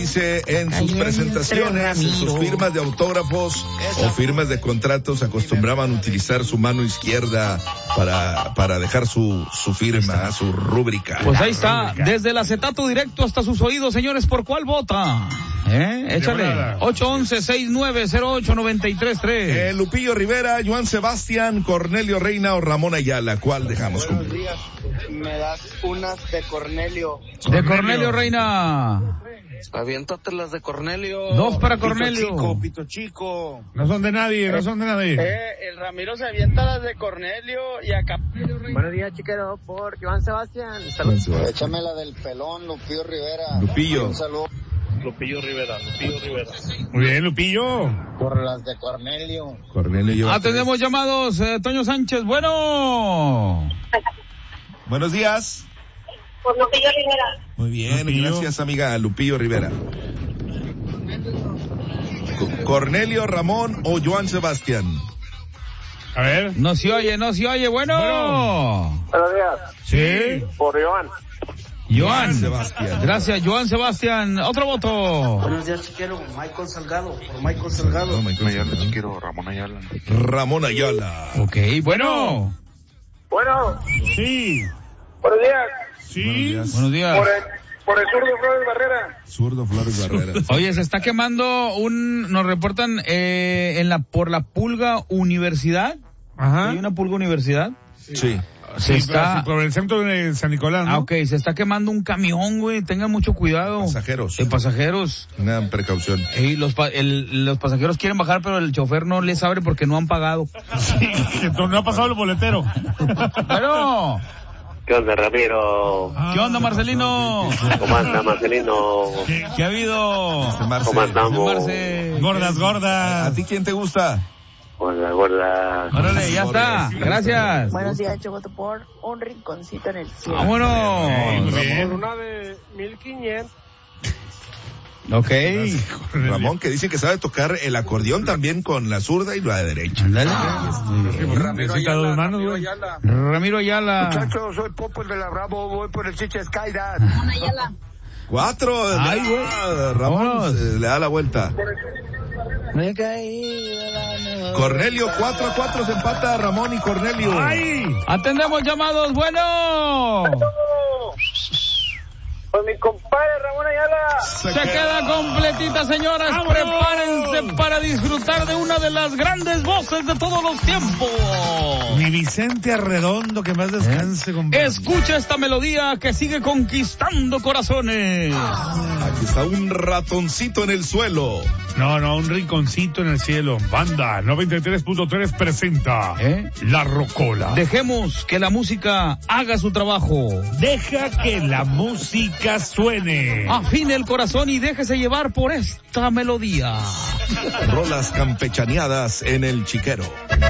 Dice en sus presentaciones, en sus firmas de autógrafos o firmas de contratos acostumbraban utilizar su mano izquierda para dejar su firma, su rúbrica. Pues ahí está, desde el acetato directo hasta sus oídos, señores, ¿por cuál vota? Échale, 811-6908-933. Lupillo Rivera, Joan Sebastián, Cornelio Reina o Ramón Ayala, ¿cuál dejamos? Buenos días, me das unas de Cornelio. De Cornelio Reina. Aviéntate las de Cornelio. 2 para Cornelio. Pito Chico. No son de nadie, El Ramiro se avienta las de Cornelio y acá. Buenos días, chiquero, por Joan Sebastián. Échame la del pelón, Lupillo Rivera. Lupillo. Un saludo. Lupillo Rivera. Muy bien, Lupillo. Por las de Cornelio. Cornelio lleva Atendemos llamados, Toño Sánchez, bueno. Buenos días. Por Lupillo Rivera. Muy bien, Lupillo. Gracias, amiga Lupillo Rivera. Cornelio, Ramón o Joan Sebastián. A ver. No se oye, bueno. Buenos días. Sí. Por Joan. Joan Sebastián. Gracias, Joan Sebastián. Otro voto. Buenos días, chiquero, Michael Salgado, por Michael Salgado. No, Ramón Ayala. Ok, bueno. Bueno, Sí. buenos días. Sí. Buenos días. Por el zurdo Flores Barrera. Zurdo Flores Barrera. Oye, se está quemando nos reportan por la Pulga Universidad. Ajá. ¿Hay una Pulga Universidad? Sí. Se está... Por el centro de San Nicolás, ¿no? ok, se está quemando un camión, güey, tengan mucho cuidado. Pasajeros. Pasajeros. Una precaución. Los pasajeros quieren bajar, pero el chofer no les abre porque no han pagado. Sí, entonces no ha pasado el boletero. Bueno. ¿Qué onda, Ramiro? ¿Qué onda, Marcelino? ¿Cómo anda, Marcelino? ¿Qué ha habido? Marce. ¿Cómo andamos? Marce. Gordas. ¿A ti quién te gusta? Gorda. Órale, ya está. Gracias. Buenos días, yo voto por Un Rinconcito en el Cielo. Vámonos. Muy bien. Una de 1500. Ok. Ramón, que dice que sabe tocar el acordeón también con la zurda y la derecha. Ándale. Necesita dos manos, güey. Ramiro Ayala. Muchachos, soy Popo el de la Bravo, voy por el Chiche Skydad. 4. Ay, güey. Ramón Vámonos. le da la vuelta. Me caí de la noche. Cornelio, 4-4 se empata Ramón y Cornelio. ¡Ay! Atendemos llamados. Bueno. Pues mi compadre Ramón Ayala. Se queda completita, señoras. ¡Vámonos! Prepárense para disfrutar de una de las grandes voces de todos los tiempos. Mi Vicente Arredondo, que más descanse, compadre. Escucha esta melodía que sigue conquistando corazones. Aquí está un ratoncito en el suelo. No, un rinconcito en el cielo. Banda 93.3 presenta La Rocola. Dejemos que la música haga su trabajo. Deja que la música suene. Afine el corazón y déjese llevar por esta melodía. Rolas campechaneadas en el chiquero.